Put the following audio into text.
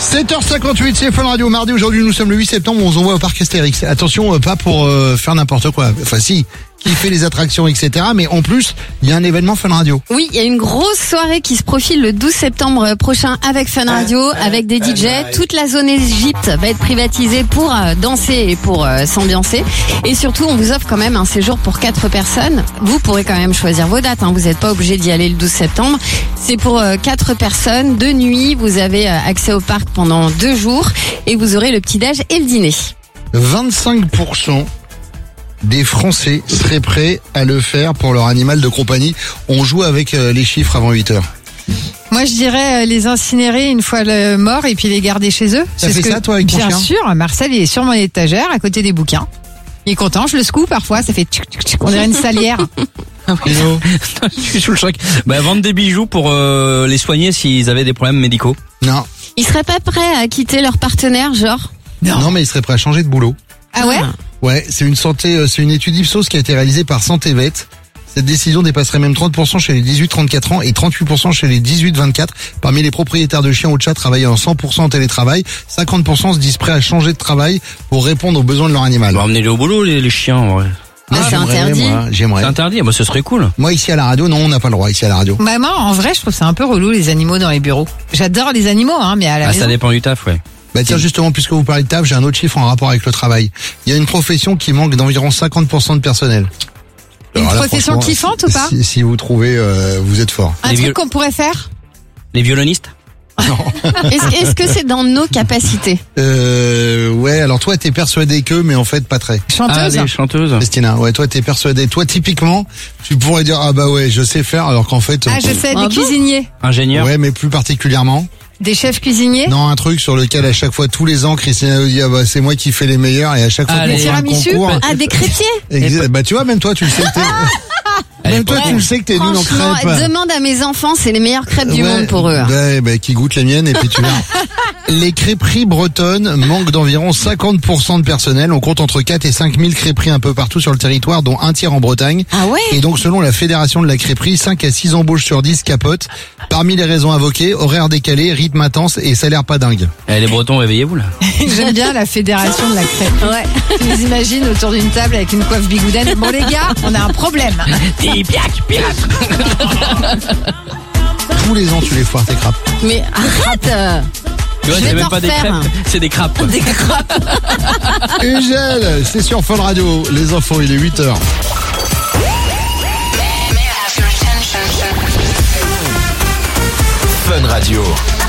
7h58, c'est Fun Radio. Mardi, aujourd'hui, nous sommes le 8 septembre, on se envoie au parc Astérix. Attention, pas pour faire n'importe quoi. Enfin, si, qui fait les attractions, etc. Mais en plus, il y a un événement Fun Radio. Oui, il y a une grosse soirée qui se profile le 12 septembre prochain avec Fun Radio, avec des DJ. Toute la zone Égypte va être privatisée pour danser et pour s'ambiancer. Et surtout, on vous offre quand même un séjour pour 4 personnes. Vous pourrez quand même choisir vos dates, hein. Vous n'êtes pas obligé d'y aller le 12 septembre. C'est pour 4 personnes, 2 nuits. Vous avez accès au parc pendant 2 jours et vous aurez le petit-déj et le dîner. 25% des Français seraient prêts à le faire pour leur animal de compagnie. On joue avec les chiffres avant 8h. Moi, je dirais les incinérer une fois morts et puis les garder chez eux. T'as fait ça, toi, avec ton chien ? Bien sûr, Marcel il est sur mon étagère à côté des bouquins. Il est content, je le secoue parfois, ça fait tchouc, tchouc, tchouc, on dirait une salière. Je suis sous le choc. Vendre des bijoux pour les soigner s'ils avaient des problèmes médicaux. Non. Ils seraient pas prêts à quitter leur partenaire, genre ? Non, mais ils seraient prêts à changer de boulot. Ah ouais ? Ouais, c'est une étude Ipsos qui a été réalisée par Santé Vet. Cette décision dépasserait même 30% chez les 18-34 ans et 38% chez les 18-24. Parmi les propriétaires de chiens ou de chats travaillant en 100% en télétravail, 50% se disent prêts à changer de travail pour répondre aux besoins de leur animal. Ramenez-les au boulot, les chiens, en vrai. C'est interdit. J'aimerais. C'est interdit, ce serait cool. Moi, ici à la radio, non, on n'a pas le droit ici à la radio. Moi, en vrai, je trouve ça un peu relou les animaux dans les bureaux. J'adore les animaux, mais à la maison. Ça dépend du taf, ouais. Tiens, justement, puisque vous parlez de taf, j'ai un autre chiffre en rapport avec le travail. Il y a une profession qui manque d'environ 50% de personnel. Une profession kiffante ou pas ? Si vous trouvez, vous êtes fort. Un truc qu'on pourrait faire ? Les violonistes ? Non. Est-ce que c'est dans nos capacités ? Ouais, alors toi, t'es persuadé que, mais en fait, pas très. Chanteuse ? Les chanteuses. Christina, ouais, toi, t'es persuadé. Toi, typiquement, tu pourrais dire, ah bah ouais, je sais faire, alors qu'en fait... je sais, des cuisiniers. Ingénieur. Ouais, mais plus particulièrement. Des chefs cuisiniers ? Non, un truc sur lequel à chaque fois, tous les ans, Christina nous dit, ah bah c'est moi qui fais les meilleurs, et à chaque fois qu'on fait un concours... Ah, des crêpiers ? Bah tu vois, même toi, tu le sais que t'es... Même toi, tu le sais que t'es nul en Franchement, crêpes. demande à mes enfants, c'est les meilleures crêpes du monde pour eux. Ouais, qui goûtent les miennes et puis tu verras. Les crêperies bretonnes manquent d'environ 50% de personnel. On compte entre 4 et 5 000 crêperies un peu partout sur le territoire, dont un tiers en Bretagne. Ah ouais ? Et donc, selon la Fédération de la crêperie, 5 à 6 embauches sur 10 capotent. Parmi les raisons invoquées, horaire décalé, rythme intense et salaire pas dingue. Les Bretons, réveillez-vous là. J'aime bien la fédération de la crêpe. Ouais. Je les imagine autour d'une table avec une coiffe bigoudaine. Bon les gars, on a un problème. Tous les ans, tu les foires tes crêpes. Mais arrête ! Tu vois, Je vais c'est même t'en pas des refaire. crêpes, c'est des crapes. Des crêpes. Ugel, c'est sur Fun Radio. Les infos, il est 8h. Fun Radio.